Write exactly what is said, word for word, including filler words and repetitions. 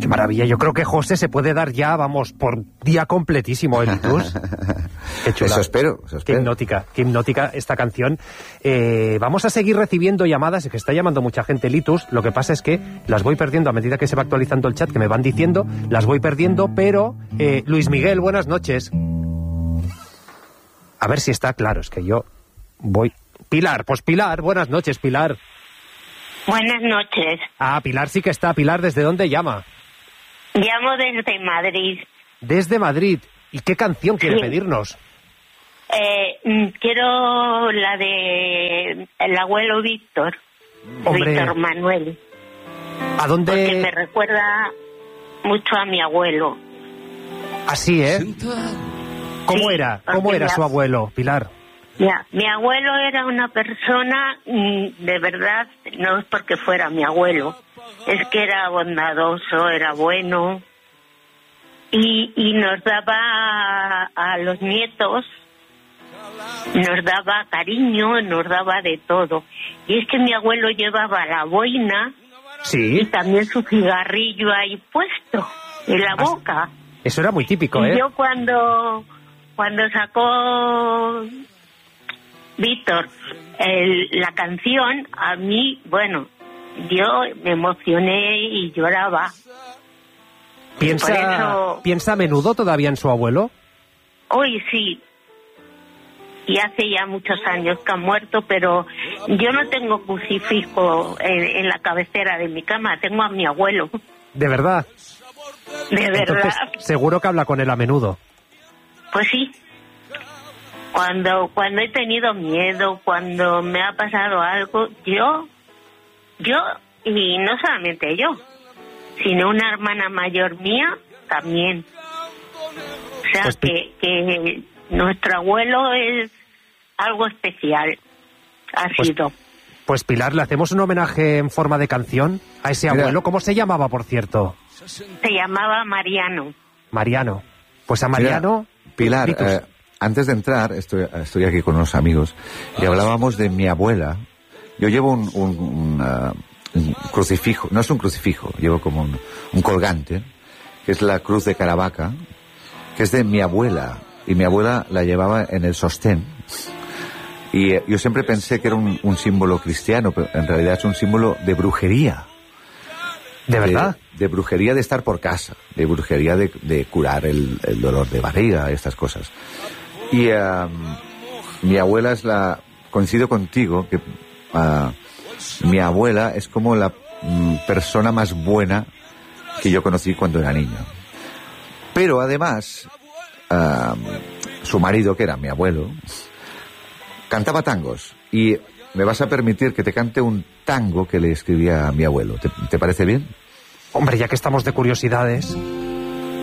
maravilla. Yo creo que José se puede dar ya, vamos, por día completísimo el Litus. Qué chula. Eso espero, eso espero. Qué hipnótica, qué hipnótica esta canción. Eh, vamos a seguir recibiendo llamadas, es que está llamando mucha gente Litus. Lo que pasa es que las voy perdiendo a medida que se va actualizando el chat, que me van diciendo, las voy perdiendo, pero eh, Luis Miguel, buenas noches. A ver si está claro, es que yo voy... Pilar, pues Pilar, buenas noches, Pilar. Buenas noches. Ah, Pilar sí que está. Pilar, ¿desde dónde llama? Llamo desde Madrid. Desde Madrid. ¿Y qué canción quiere Sí. pedirnos? Eh, quiero la de el abuelo Víctor. Hombre. Víctor Manuel. ¿A dónde...? Porque me recuerda mucho a mi abuelo. Así, ¿eh? ¿Cómo Sí, era? ¿Cómo porque era ya- su abuelo, Pilar? Ya, mi abuelo era una persona, mm, de verdad, no es porque fuera mi abuelo, es que era bondadoso, era bueno, y, y nos daba a, a los nietos, nos daba cariño, nos daba de todo. Y es que mi abuelo llevaba la boina y Sí. también su cigarrillo ahí puesto, en la Ah, boca. Eso era muy típico, Y ¿eh? yo cuando, cuando sacó Víctor el- la canción, a mí, bueno, yo me emocioné y lloraba. ¿Piensa, por eso- ¿Piensa a menudo todavía en su abuelo? Hoy sí, y hace ya muchos años que ha muerto, pero yo no tengo crucifijo en, en la cabecera de mi cama, tengo a mi abuelo, ¿De verdad? de verdad. Entonces, seguro que habla con él a menudo. Pues sí. Cuando cuando he tenido miedo, cuando me ha pasado algo, yo, yo, y no solamente yo, sino una hermana mayor mía también. O sea, Pues, que, que nuestro abuelo es algo especial, ha Pues, sido. Pues Pilar, le hacemos un homenaje en forma de canción a ese Mira. abuelo. ¿Cómo se llamaba, por cierto? Se llamaba Mariano. Mariano. Pues a Mariano... Mira, Pilar, Litus. eh, antes de entrar, estoy, estoy aquí con unos amigos y hablábamos de mi abuela. Yo llevo un, un, un, uh, un crucifijo, no es un crucifijo, llevo como un, un colgante, que es la cruz de Caravaca, que es de mi abuela, y mi abuela la llevaba en el sostén. Y eh, yo siempre pensé que era un, un símbolo cristiano, pero en realidad es un símbolo de brujería. ¿De verdad? De, de brujería de estar por casa, de brujería de, de curar el, el dolor de barriga, estas cosas. Y um, mi abuela es la... Coincido contigo que uh, mi abuela es como la mm, persona más buena que yo conocí cuando era niño. Pero además, uh, su marido, que era mi abuelo, cantaba tangos. Y me vas a permitir que te cante un tango que le escribía a mi abuelo. ¿Te, te parece bien? Hombre, ya que estamos de curiosidades...